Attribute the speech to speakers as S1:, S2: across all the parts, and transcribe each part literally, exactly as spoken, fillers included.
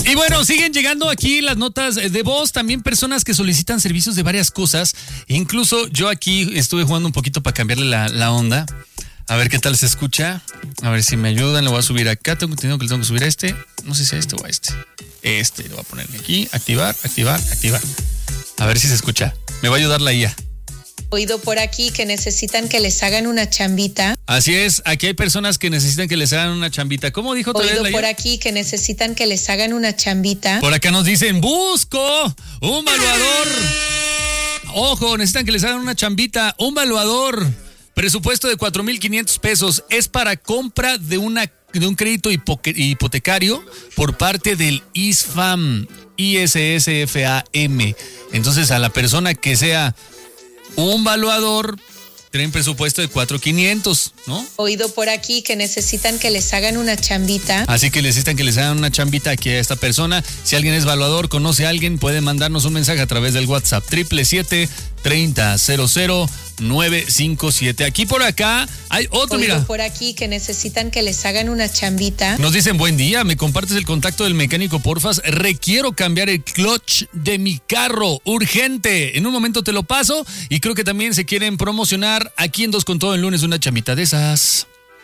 S1: Y bueno, siguen llegando aquí las notas de voz, también personas que solicitan servicios de varias cosas. Incluso yo aquí estuve jugando un poquito para cambiarle la, la onda. A ver qué tal se escucha. A ver si me ayudan, lo voy a subir acá. Tengo entendido que le tengo que subir a este. No sé si a este o a este. Este, lo voy a poner aquí. Activar, activar, activar. A ver si se escucha. Me va a ayudar la I A.
S2: Oído por aquí que necesitan que les hagan una chambita.
S1: Así es, aquí hay personas que necesitan que les hagan una chambita. ¿Cómo dijo otra vez la I A?
S2: Oído por aquí que necesitan que les hagan una chambita.
S1: Por acá nos dicen, busco un valuador. Ojo, necesitan que les hagan una chambita. Un valuador. Presupuesto de cuatro mil quinientos pesos. Es para compra de, una, de un crédito hipoque, hipotecario por parte del I S F A M. I S S F A M. Entonces, a la persona que sea un valuador, tienen presupuesto de cuatro mil quinientos, ¿no?
S2: Oído por aquí que necesitan que les hagan una chambita.
S1: Así que necesitan que les hagan una chambita aquí a esta persona. Si alguien es valuador, conoce a alguien, puede mandarnos un mensaje a través del WhatsApp siete siete siete, treinta, cero cero, nueve cinco siete. Aquí por acá hay otro,
S2: Oído
S1: mira.
S2: por aquí que necesitan que les hagan una chambita.
S1: Nos dicen, buen día, ¿me compartes el contacto del mecánico, porfas? Requiero cambiar el clutch de mi carro, urgente. En un momento te lo paso y creo que también se quieren promocionar aquí en Dos con Todo el lunes una chambita de esas.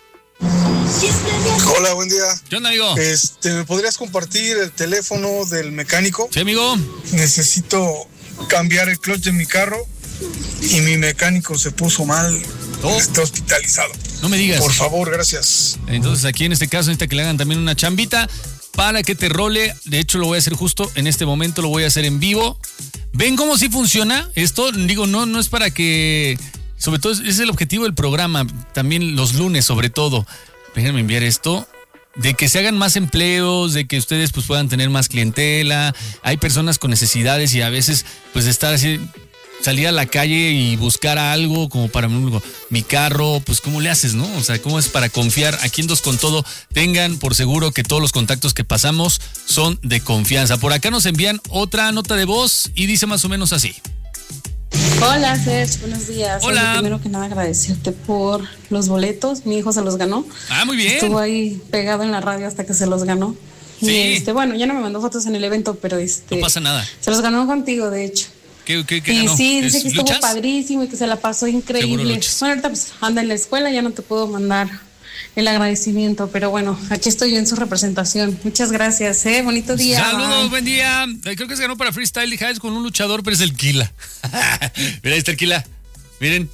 S3: Hola, buen día.
S1: ¿Qué onda, amigo?
S3: Este, ¿me podrías compartir el teléfono del mecánico?
S1: Sí, amigo.
S3: Necesito cambiar el clutch de mi carro y mi mecánico se puso mal. Oh. Está hospitalizado.
S1: No me digas.
S3: Por favor, gracias.
S1: Entonces, aquí en este caso necesita que le hagan también una chambita para que te role. De hecho, lo voy a hacer justo en este momento, lo voy a hacer en vivo. ¿Ven cómo sí funciona? Esto, digo, no, no es para que... Sobre todo, ese es el objetivo del programa, también los lunes sobre todo. Déjenme enviar esto, de que se hagan más empleos, de que ustedes pues puedan tener más clientela. Hay personas con necesidades y a veces pues estar así, salir a la calle y buscar algo como para mi carro, pues ¿cómo le haces, no? O sea, ¿cómo es para confiar? Aquí en Dos con Todo, tengan por seguro que todos los contactos que pasamos son de confianza. Por acá nos envían otra nota de voz y dice más o menos así.
S4: Hola, Sergio, buenos días.
S1: Hola.
S4: Oye, primero que nada agradecerte por los boletos, mi hijo se los ganó.
S1: Ah, muy bien.
S4: Estuvo ahí pegado en la radio hasta que se los ganó.
S1: Sí.
S4: Y este, bueno, ya no me mandó fotos en el evento, pero este...
S1: No pasa nada.
S4: Se los ganó contigo, de hecho.
S1: ¿Qué, qué, qué
S4: y
S1: ganó?
S4: sí, dice que estuvo
S1: ¿luchas?
S4: padrísimo y que se la pasó increíble. Bueno, ahorita pues anda en la escuela, ya no te puedo mandar el agradecimiento, pero bueno, aquí estoy yo en su representación. Muchas gracias, ¿eh? Bonito día.
S1: Saludos,
S4: bye.
S1: buen día. Creo que se ganó para Freestyle y Highs con un luchador, pero es el Kila. Mira, ahí está el Kila. Miren.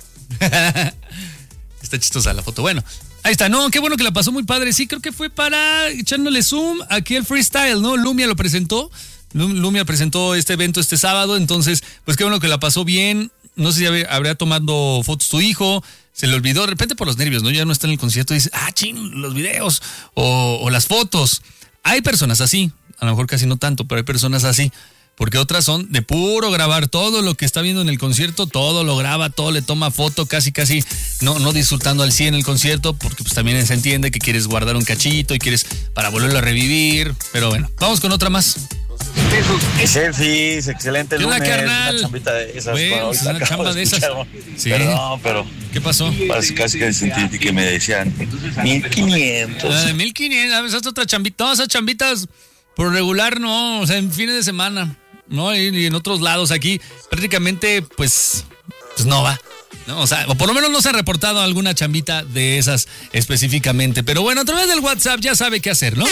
S1: Está chistosa la foto. Bueno, ahí está. No, qué bueno que la pasó muy padre. Sí, creo que fue para echándole zoom aquí el Freestyle, ¿no? Lumia lo presentó. Lumia presentó este evento este sábado, entonces, pues qué bueno que la pasó bien. No sé si habría tomado fotos tu hijo, se le olvidó de repente por los nervios, ¿no? Ya no está en el concierto y dice, ah, ching, los videos o, o las fotos. Hay personas así, a lo mejor casi no tanto, pero hay personas así, porque otras son de puro grabar todo lo que está viendo en el concierto, todo lo graba, todo le toma foto, casi, casi no, no disfrutando al cien el concierto, porque pues también se entiende que quieres guardar un cachito y quieres para volverlo a revivir, pero bueno, vamos con otra más.
S5: Selfies, excelente
S1: ¿Qué
S5: lunes,
S1: onda, carnal?
S5: Una chambita de esas.
S1: Bueno,
S5: bueno,
S1: una chamba de esas. Sí.
S5: Perdón, pero...
S1: ¿Qué pasó?
S5: Casi, casi que sentí que me decían mil quinientos.
S1: Ah, de mil quinientos, a veces otra chambita. No, esas chambitas por regular no, o sea, en fines de semana, ¿no? Y, y en otros lados aquí prácticamente, pues, pues no va. ¿No? O sea, o por lo menos no se ha reportado alguna chambita de esas específicamente. Pero bueno, a través del WhatsApp ya sabe qué hacer, ¿no?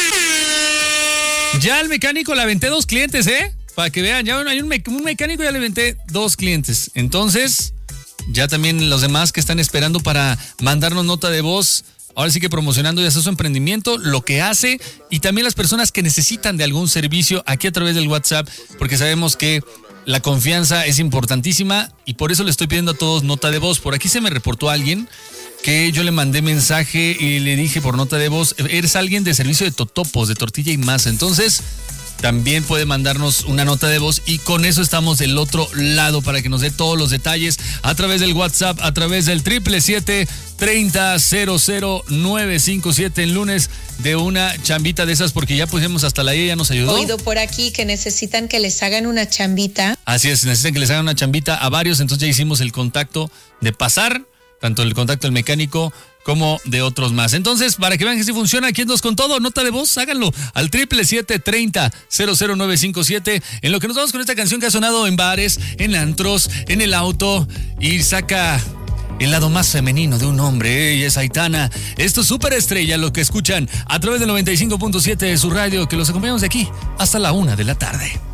S1: Ya al mecánico le aventé dos clientes, ¿eh? Para que vean, ya hay un, me- un mecánico, ya le aventé dos clientes. Entonces, ya también los demás que están esperando para mandarnos nota de voz, ahora sí que promocionando ya sea su emprendimiento, lo que hace, y también las personas que necesitan de algún servicio aquí a través del WhatsApp, porque sabemos que la confianza es importantísima y por eso le estoy pidiendo a todos nota de voz. Por aquí se me reportó alguien que yo le mandé mensaje y le dije por nota de voz, eres alguien de servicio de totopos, de tortilla y masa. Entonces, también puede mandarnos una nota de voz y con eso estamos del otro lado para que nos dé todos los detalles a través del WhatsApp, a través del siete siete siete, treinta, cero cero, nueve cinco siete el lunes de una chambita de esas porque ya pusimos hasta la I A, ya nos ayudó.
S2: Oído por aquí que necesitan que les hagan una chambita.
S1: Así es, necesitan que les hagan una chambita a varios, entonces ya hicimos el contacto de pasar, tanto el contacto del mecánico como de otros más. Entonces, para que vean que sí funciona, aquí en Dos con Todo, nota de voz, háganlo al triple siete treinta cero cero nueve cinco siete. En lo que nos vamos con esta canción que ha sonado en bares, en antros, en el auto y saca el lado más femenino de un hombre. Ella es Aitana. Esto es Superestrella, lo que escuchan a través del noventa y cinco punto siete de su radio, que los acompañamos de aquí hasta la una de la tarde.